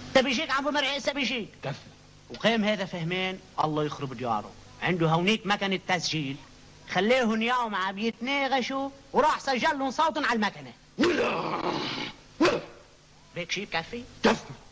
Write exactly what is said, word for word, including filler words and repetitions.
ده بيجيك عم مرعي هسه بيجيك. كفي. وقيم هذا فهمان الله يخرب دياره، عنده هونيك مكنة تسجيل، خليهن يوم عم يتناغشوا وراح سجل لهم صوتهم على المكنة. بيك شي بكفي؟ كفي.